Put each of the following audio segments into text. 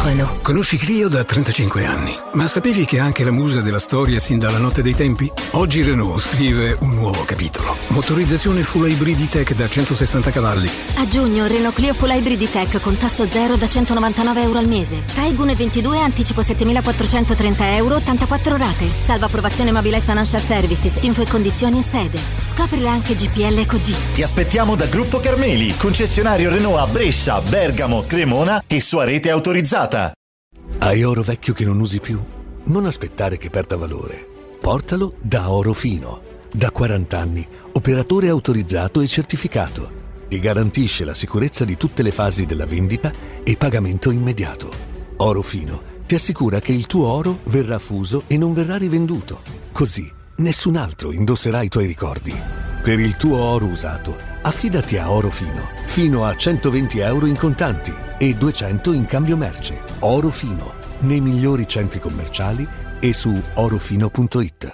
Renault. Conosci Clio da 35 anni, ma sapevi che è anche la musa della storia sin dalla notte dei tempi? Oggi Renault scrive un nuovo capitolo. Motorizzazione full hybrid tech da 160 cavalli. A giugno Renault Clio full hybrid tech con tasso zero da 199 euro al mese. Taigun 22 anticipo 7.430 euro, 84 rate. Salva approvazione Mobilize Financial Services. Info e condizioni in sede. Scoprile anche GPL Ecog. Ti aspettiamo da Gruppo Carmeli, concessionario Renault a Brescia, Bergamo, Cremona e sua rete autorizzata. Hai oro vecchio che non usi più? Non aspettare che perda valore. Portalo da Oro Fino. Da 40 anni, operatore autorizzato e certificato. Ti garantisce la sicurezza di tutte le fasi della vendita e pagamento immediato. Oro Fino ti assicura che il tuo oro verrà fuso e non verrà rivenduto. Così nessun altro indosserà i tuoi ricordi. Per il tuo oro usato, affidati a Oro Fino, fino a 120 euro in contanti e 200 in cambio merce. Oro Fino, nei migliori centri commerciali e su orofino.it.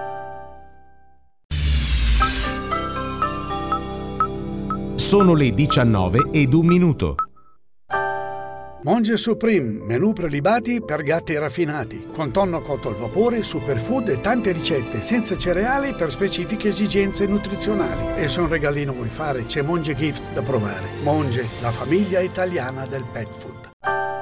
Sono le 19:01. Monge Supreme, menù prelibati per gatti raffinati, con tonno cotto al vapore, superfood e tante ricette senza cereali per specifiche esigenze nutrizionali. E se un regalino vuoi fare, c'è Monge Gift da provare. Monge, la famiglia italiana del pet food.